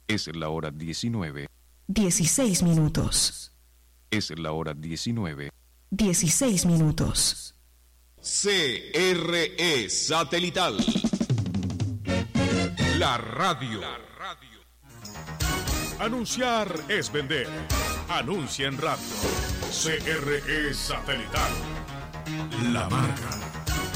Es la hora 19. 16 minutos. Es la hora 19. 16 minutos. CRE Satelital. La radio. Anunciar es vender. Anuncia en radio. CRE Satelital. La marca.